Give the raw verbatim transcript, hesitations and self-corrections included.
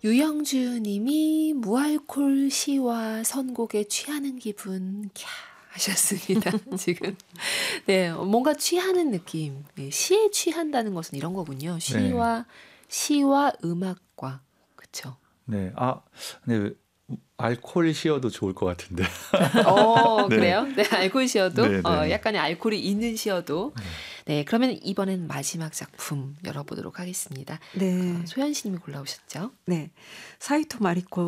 유영주 님이 무알콜 시와 선곡에 취하는 기분 캬 하셨습니다. 지금 네 뭔가 취하는 느낌. 네, 시에 취한다는 것은 이런 거군요. 시와 네. 시와 음악과 그렇죠. 네, 아, 네, 알코올 시어도 좋을 것 같은데. 어, 네. 그래요? 네, 알코올 시어도 네, 네. 어, 약간의 알코올이 있는 시어도. 네. 네, 그러면 이번엔 마지막 작품 열어보도록 하겠습니다. 네. 어, 소연 씨님이 골라오셨죠? 네, 사이토 마리코